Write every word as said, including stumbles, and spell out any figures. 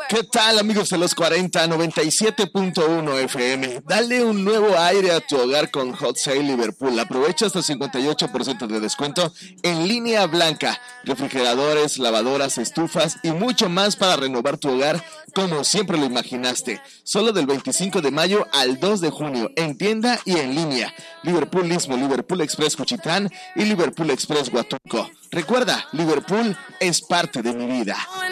¿Qué tal, amigos de los cuarenta? noventa y siete punto uno F M. Dale un nuevo aire a tu hogar con Hot Sale Liverpool. Aprovecha hasta cincuenta y ocho por ciento de descuento en línea blanca. Refrigeradores, lavadoras, estufas y mucho más para renovar tu hogar como siempre lo imaginaste. Solo del veinticinco de mayo al dos de junio, en tienda y en línea. Liverpool Istmo, Liverpool Express Juchitán y Liverpool Express Huatulco. Recuerda, Liverpool es parte de mi vida.